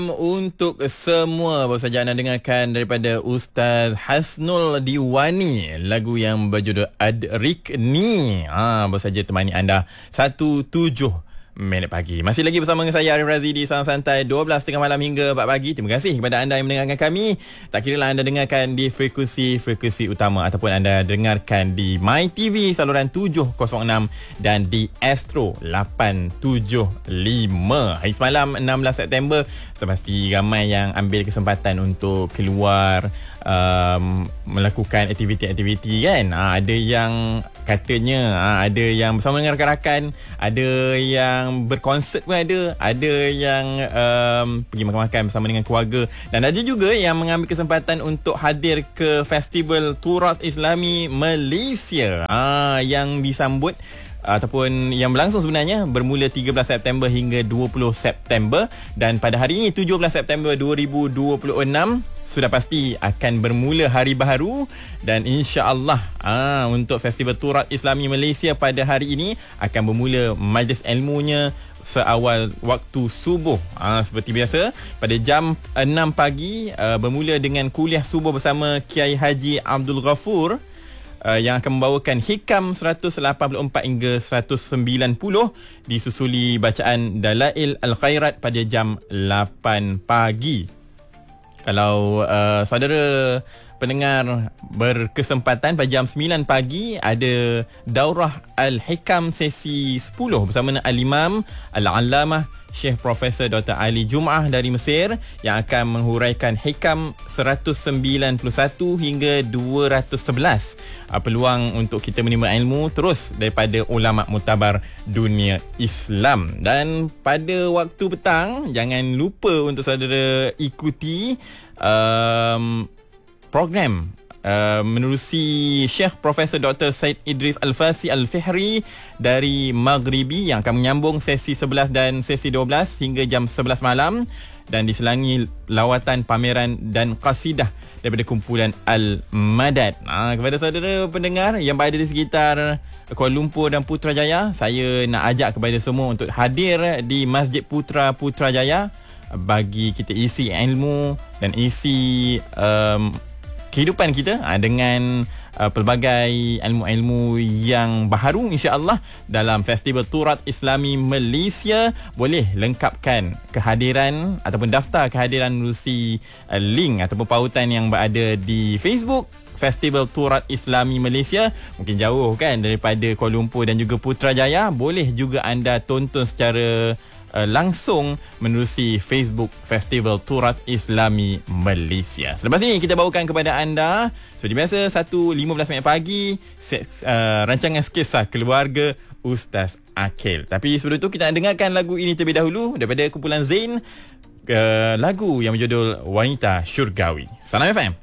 Untuk semua, baru saja anda dengarkan daripada Ustaz Hasnul Diwani, lagu yang berjudul Adrik Ni. Baru saja temani anda 17 minit pagi. Masih lagi bersama dengan saya Arif Razi di Salam Santai 12.30 malam hingga 4 pagi. Terima kasih kepada anda yang mendengarkan kami. Tak kira lah anda dengarkan di frekuensi utama ataupun anda dengarkan di My TV saluran 706 dan di Astro 875. Hari semalam 16 September, pasti ramai yang ambil kesempatan untuk keluar melakukan aktiviti-aktiviti kan. Ada yang katanya ada yang bersama dengan rakan-rakan, ada yang berkonsert pun ada yang pergi makan-makan bersama dengan keluarga, dan ada juga yang mengambil kesempatan untuk hadir ke Festival Turat Islami Malaysia yang disambut ataupun yang berlangsung sebenarnya bermula 13 September hingga 20 September, dan pada hari ini 17 September 2026 sudah pasti akan bermula hari baharu. Dan insya-Allah untuk Festival Turat Islami Malaysia pada hari ini akan bermula majlis ilmunya seawal waktu subuh. Seperti biasa pada jam 6 pagi bermula dengan kuliah subuh bersama Kiai Haji Abdul Ghafur yang akan membawakan hikam 184 hingga 190, disusuli bacaan Dalail Al-Khairat pada jam 8 pagi. Kalau saudara pendengar berkesempatan, pada jam 9 pagi ada Daurah Al-Hikam sesi 10 bersama Al-Imam Al-Allamah Syekh Profesor Dr. Ali Jum'ah dari Mesir yang akan menghuraikan hikam 191 hingga 211. Peluang untuk kita menimba ilmu terus daripada ulama mutabar dunia Islam. Dan pada waktu petang, jangan lupa untuk saudara ikuti program menerusi Syekh Profesor Dr. Said Idris Al-Fasi Al-Fihri dari Maghribi yang akan menyambung sesi 11 dan sesi 12 hingga jam 11 malam, dan diselangi lawatan, pameran dan qasidah daripada kumpulan Al-Madad. Kepada saudara pendengar yang berada di sekitar Kuala Lumpur dan Putrajaya, saya nak ajak kepada semua untuk hadir di Masjid Putrajaya bagi kita isi ilmu dan isi kehidupan kita dengan pelbagai ilmu-ilmu yang baharu insya-Allah dalam Festival Turat Islami Malaysia. Boleh lengkapkan kehadiran ataupun daftar kehadiran melalui link ataupun pautan yang berada di Facebook Festival Turat Islami Malaysia. Mungkin jauh kan daripada Kuala Lumpur dan juga Putrajaya, boleh juga anda tonton secara langsung menerusi Facebook Festival Turat Islami Malaysia. Selepas ini kita bawakan kepada anda seperti biasa 1.15 minit pagi rancangan Kisah Keluarga Ustaz Akil. Tapi sebelum itu kita nak dengarkan lagu ini terlebih dahulu daripada kumpulan Zain, lagu yang berjudul Wanita Syurgawi. Salam FM.